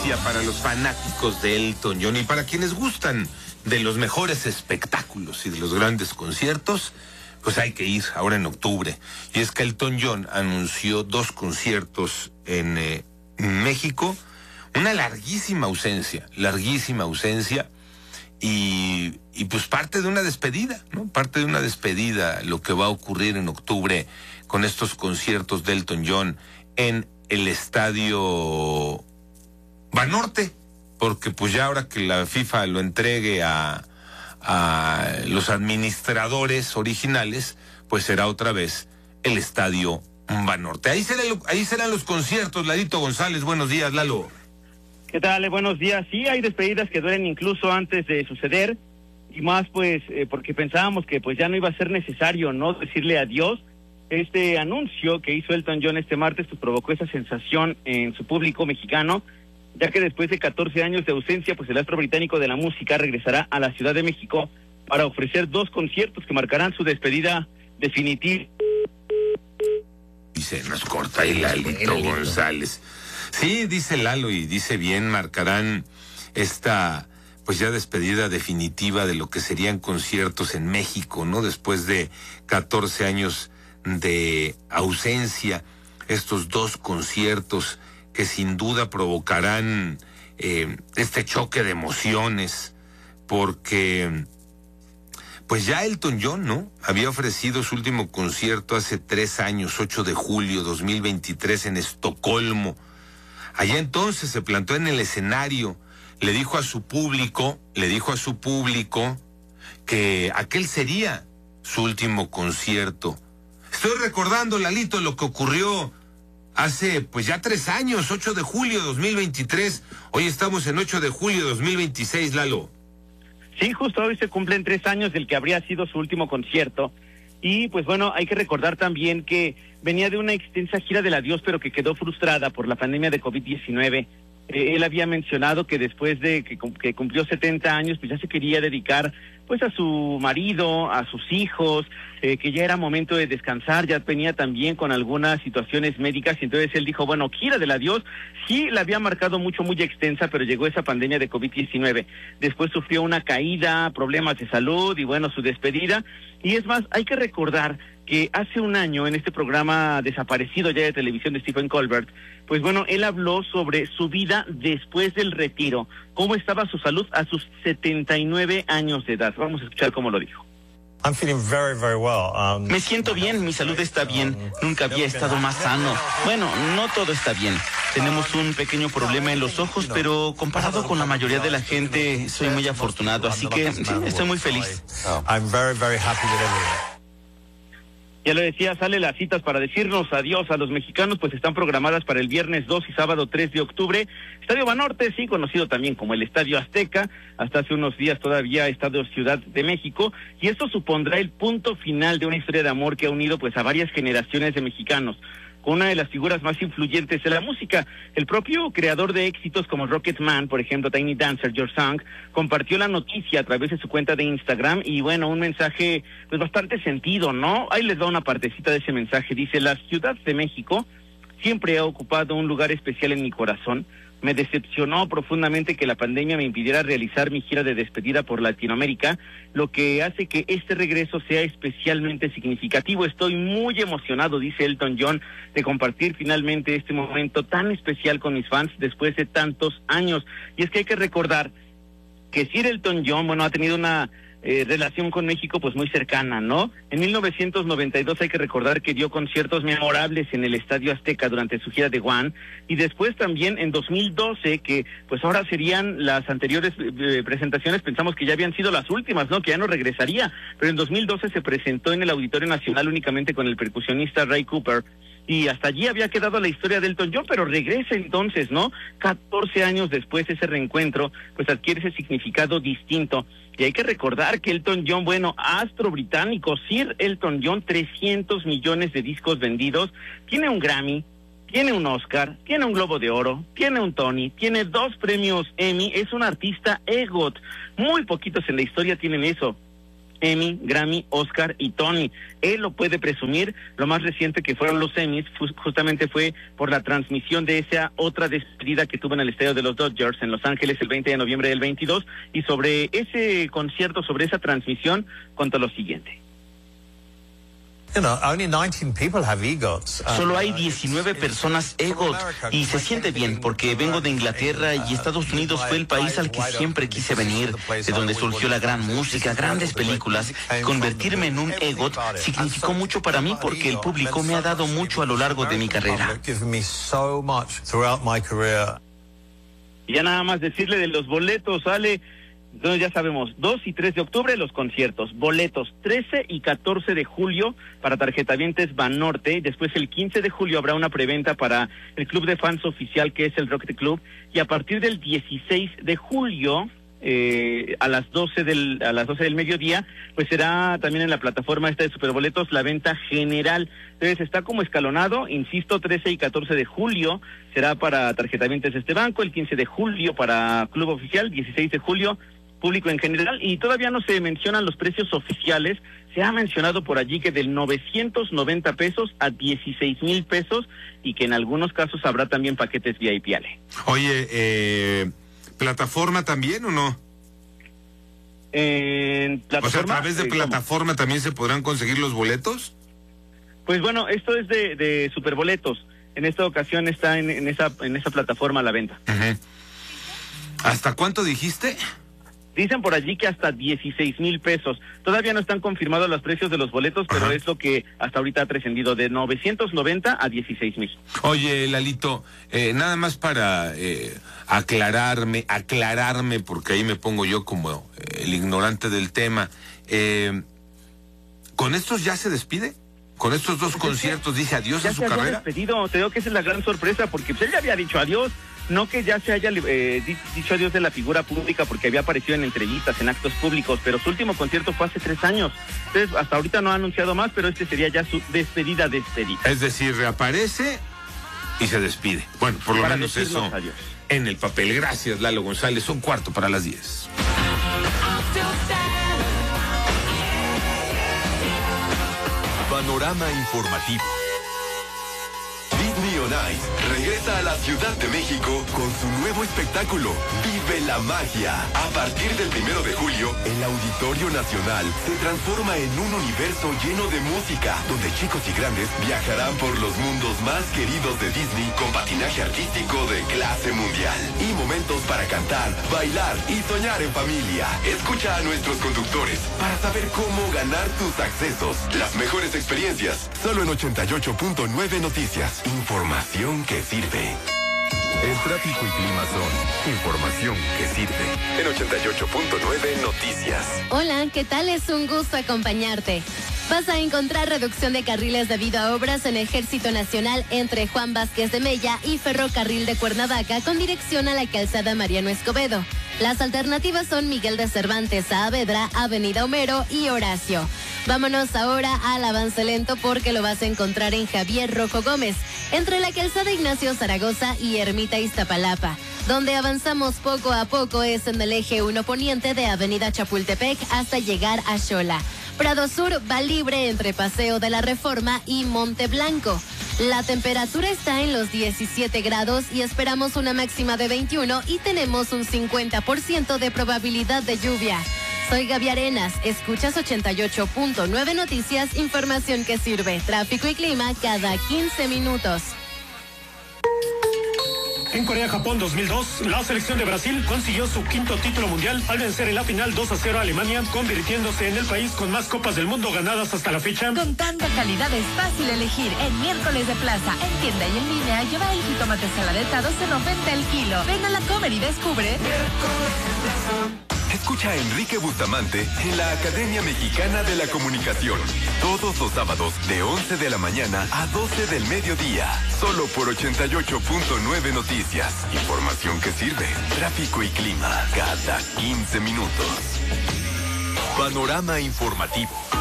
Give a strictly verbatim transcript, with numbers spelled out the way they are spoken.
noticia para los fanáticos de Elton John y para quienes gustan de los mejores espectáculos y de los grandes conciertos, pues hay que ir ahora en octubre. Y es que Elton John anunció dos conciertos en eh, México, una larguísima ausencia, larguísima ausencia, y, y pues parte de una despedida, ¿no? Parte de una despedida, lo que va a ocurrir en octubre con estos conciertos de Elton John en el estadio Banorte, porque pues ya ahora que la FIFA lo entregue a, a los administradores originales, pues será otra vez el estadio Banorte. Ahí serán, ahí serán los conciertos. Lalito González, buenos días, Lalo. ¿Qué tal? Buenos días. Sí, hay despedidas que duelen incluso antes de suceder, y más pues eh, porque pensábamos que pues ya no iba a ser necesario, ¿no?, decirle adiós. Este anuncio que hizo Elton John este martes pues provocó esa sensación en su público mexicano, ya que después de catorce años de ausencia, pues el astro británico de la música regresará a la Ciudad de México para ofrecer dos conciertos que marcarán su despedida definitiva. Y se nos corta el Lalito González. Sí, dice Lalo, y dice bien, marcarán esta pues ya despedida definitiva de lo que serían conciertos en México, ¿no? Después de catorce años de ausencia, estos dos conciertos que sin duda provocarán eh, este choque de emociones, porque pues ya Elton John, ¿no?, había ofrecido su último concierto hace tres años, ocho de julio dos mil veintitrés, en Estocolmo. Allá entonces se plantó en el escenario, le dijo a su público, le dijo a su público que aquel sería su último concierto. Estoy recordando, Lalito, lo que ocurrió hace pues ya tres años, ocho de julio dos mil veintitrés. Hoy estamos en ocho de julio dos mil veintiséis, Lalo. Sí, justo hoy se cumplen tres años del que habría sido su último concierto. Y pues bueno, hay que recordar también que venía de una extensa gira del adiós, pero que quedó frustrada por la pandemia de COVID diecinueve. Eh, él había mencionado que después de que, que cumplió setenta años, pues ya se quería dedicar pues a su marido, a sus hijos, eh, que ya era momento de descansar, ya venía también con algunas situaciones médicas, y entonces él dijo, bueno, gira del adiós, sí la había marcado mucho, muy extensa, pero llegó esa pandemia de COVID diecinueve, después sufrió una caída, problemas de salud, y bueno, su despedida. Y es más, hay que recordar que hace un año en este programa desaparecido ya de televisión de Stephen Colbert, pues bueno, él habló sobre su vida después del retiro, cómo estaba su salud a sus setenta y nueve años de edad. Vamos a escuchar cómo lo dijo. I'm feeling very, very well. Um, Me siento bien, mi salud está bien. Nunca había estado más sano. Bueno, no todo está bien. Tenemos un pequeño problema en los ojos, pero comparado con la mayoría de la gente, soy muy afortunado, así que sí, estoy muy feliz. I'm very, very happy with everything. Ya lo decía, sale las citas para decirnos adiós a los mexicanos, pues están programadas para el viernes dos y sábado tres de octubre. Estadio Banorte, sí, conocido también como el Estadio Azteca, hasta hace unos días todavía Estadio Ciudad de México, y esto supondrá el punto final de una historia de amor que ha unido pues a varias generaciones de mexicanos, con una de las figuras más influyentes de la música. El propio creador de éxitos como Rocketman, por ejemplo, Tiny Dancer, Your Song, compartió la noticia a través de su cuenta de Instagram, y bueno, un mensaje pues bastante sentido, ¿no? Ahí les da una partecita de ese mensaje. Dice: la Ciudad de México siempre ha ocupado un lugar especial en mi corazón. Me decepcionó profundamente que la pandemia me impidiera realizar mi gira de despedida por Latinoamérica, lo que hace que este regreso sea especialmente significativo. Estoy muy emocionado, dice Elton John, de compartir finalmente este momento tan especial con mis fans después de tantos años. Y es que hay que recordar que Sir Elton John, bueno, ha tenido una Eh, relación con México pues muy cercana, ¿no? En mil novecientos noventa y dos hay que recordar que dio conciertos memorables en el Estadio Azteca durante su gira de One, y después también en dos mil doce, que pues ahora serían las anteriores eh, presentaciones, pensamos que ya habían sido las últimas, ¿no?, que ya no regresaría, pero en dos mil doce se presentó en el Auditorio Nacional únicamente con el percusionista Ray Cooper, y hasta allí había quedado la historia de Elton John, pero regresa entonces, ¿no? catorce años después, ese reencuentro pues adquiere ese significado distinto. Y hay que recordar que Elton John, bueno, astro británico, Sir Elton John, trescientos millones de discos vendidos, tiene un Grammy, tiene un Oscar, tiene un Globo de Oro, tiene un Tony, tiene dos premios Emmy, es un artista EGOT. Muy poquitos en la historia tienen eso. Emmy, Grammy, Oscar y Tony. Él lo puede presumir. Lo más reciente que fueron los Emmys justamente fue por la transmisión de esa otra despedida que tuvo en el estadio de los Dodgers en Los Ángeles el veinte de noviembre del veintidós, y sobre ese concierto, sobre esa transmisión, contó lo siguiente. You know, only nineteen people have EGOTs. Solo hay diecinueve personas EGOT y se siente bien porque vengo de Inglaterra y Estados Unidos fue el país al que siempre quise venir, de donde surgió la gran música, grandes películas. Convertirme en un EGOT significó mucho para mí porque el público me ha dado mucho a lo largo de mi carrera. Y ya nada más decirle de los boletos, sale. Entonces ya sabemos, dos y tres de octubre los conciertos, boletos trece y catorce de julio para tarjetavientes Banorte, después el quince de julio habrá una preventa para el club de fans oficial que es el Rocket Club, y a partir del dieciséis de julio eh, a las doce del a las doce del mediodía, pues será también en la plataforma esta de Superboletos la venta general. Entonces está como escalonado, insisto, trece y catorce de julio será para tarjetavientes de este banco, el quince de julio para club oficial, dieciséis de julio público en general, y todavía no se mencionan los precios oficiales. Se ha mencionado por allí que del novecientos noventa pesos a dieciséis mil pesos, y que en algunos casos habrá también paquetes V I P, Ale. Oye, eh, ¿plataforma también o no? En plataforma, o sea, a través de eh, plataforma ¿cómo? ¿También se podrán conseguir los boletos? Pues bueno, esto es de, de Superboletos. En esta ocasión está en, en esa en esa plataforma a la venta. Uh-huh. ¿Hasta cuánto dijiste? Dicen por allí que hasta dieciséis mil pesos. Todavía no están confirmados los precios de los boletos, pero Ajá. es lo que hasta ahorita ha trascendido, de novecientos noventa a dieciséis mil. Oye, Lalito, eh, nada más para eh, aclararme, aclararme, porque ahí me pongo yo como eh, el ignorante del tema. Eh, ¿Con estos ya se despide? ¿Con estos dos pues conciertos dice adiós a su carrera? Ya se había despedido, te digo que esa es la gran sorpresa, porque pues él ya había dicho adiós. No que ya se haya eh, dicho adiós de la figura pública porque había aparecido en entrevistas, en actos públicos, pero su último concierto fue hace tres años. Entonces, hasta ahorita no ha anunciado más, pero este sería ya su despedida, despedida. Es decir, reaparece y se despide. Bueno, por lo para menos eso adiós. En el papel. Gracias, Lalo González. Un cuarto para las diez. Panorama informativo. Disney on Ice regresa a la Ciudad de México con su nuevo espectáculo, Vive la Magia. A partir del primero de julio, el Auditorio Nacional se transforma en un universo lleno de música, donde chicos y grandes viajarán por los mundos más queridos de Disney con patinaje artístico de clase mundial y momentos para cantar, bailar y soñar en familia. Escucha a nuestros conductores para saber cómo ganar tus accesos. Las mejores experiencias, solo en ochenta y ocho punto nueve Noticias. Información que sirve. El tráfico y clima son información que sirve. En ochenta y ocho punto nueve Noticias. Hola, ¿qué tal? Es un gusto acompañarte. Vas a encontrar reducción de carriles debido a obras en Ejército Nacional entre Juan Vázquez de Mella y Ferrocarril de Cuernavaca con dirección a la calzada Mariano Escobedo. Las alternativas son Miguel de Cervantes, Saavedra, Avenida Homero y Horacio. Vámonos ahora al avance lento porque lo vas a encontrar en Javier Rojo Gómez, entre la calzada Ignacio Zaragoza y Ermita Iztapalapa. Donde avanzamos poco a poco es en el eje uno poniente de Avenida Chapultepec hasta llegar a Xola. Prado Sur va libre entre Paseo de la Reforma y Monte Blanco. La temperatura está en los diecisiete grados y esperamos una máxima de veintiuno y tenemos un cincuenta por ciento de probabilidad de lluvia. Soy Gaby Arenas, escuchas ochenta y ocho punto nueve Noticias, información que sirve, tráfico y clima cada quince minutos. En Corea-Japón dos mil dos, la selección de Brasil consiguió su quinto título mundial al vencer en la final dos a cero a Alemania, convirtiéndose en el país con más copas del mundo ganadas hasta la fecha. Con tanta calidad es fácil elegir. En Miércoles de Plaza, en tienda y en línea, lleva el jitomate saladeta a doce noventa el kilo. Ven a la Comer y descubre. Escucha a Enrique Bustamante en la Academia Mexicana de la Comunicación. Todos los sábados de once de la mañana a doce del mediodía. Solo por ochenta y ocho punto nueve Noticias. Información que sirve. Tráfico y clima cada quince minutos. Panorama informativo.